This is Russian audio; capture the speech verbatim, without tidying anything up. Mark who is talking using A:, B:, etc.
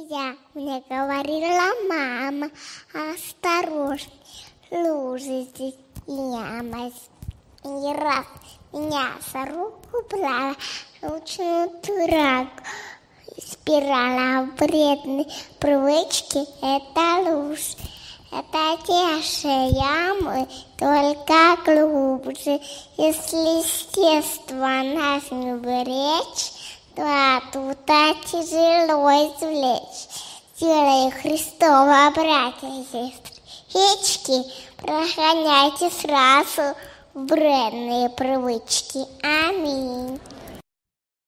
A: нельзя. Мне говорила мама, осторожно, лужи здесь яма. И раз меня за руку брала, ручную дурак. Спирала вредной привычки — это ложь. Это те же ямы, только глубже. Если с детства нас не беречь, то оттуда тяжело извлечь. Делай Христова, братья и сестры, прогоняйте сразу вредные привычки. Аминь.